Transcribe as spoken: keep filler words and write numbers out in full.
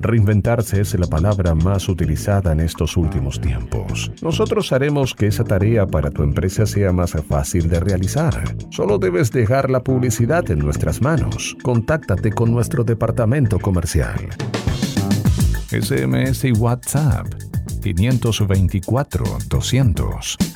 Reinventarse es la palabra más utilizada en estos últimos tiempos. Nosotros haremos que esa tarea para tu empresa sea más fácil de realizar. Solo debes dejar la publicidad en nuestras manos. Contáctate con nuestro departamento comercial. S M S y WhatsApp cinco dos cuatro, doscientos.